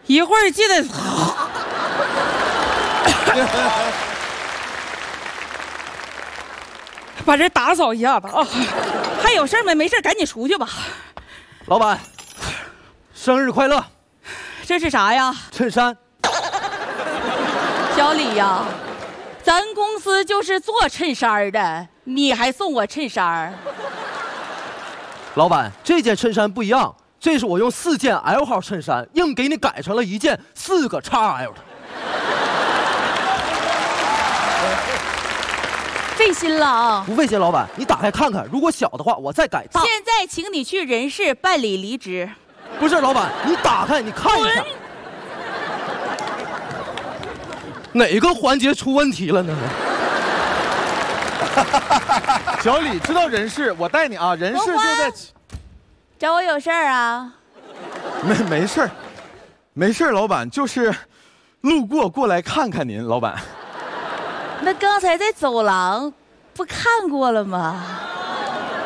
一会儿记得把这打扫一下子啊。还有事没？没事，赶紧出去吧。 老板，生日快乐！ 这是啥呀？ 衬衫。 小李呀，咱公司就是做衬衫的，你还送我衬衫？ 老板，这件衬衫不一样，这是我用4件 L 号衬衫硬给你改成了一件4个 XL 的。 费心了啊！ 不费心，老板，你打开看看，如果小的话，我再改大。 现在请你去人事办理离职。 不是，老板，你打开，你看一下，哪个环节出问题了呢？ 小李知道人事，我带你啊，人事就在。 找我有事儿啊？ 没事儿，没事儿，老板就是路过来看看您，老板。 那刚才在走廊不看过了吗？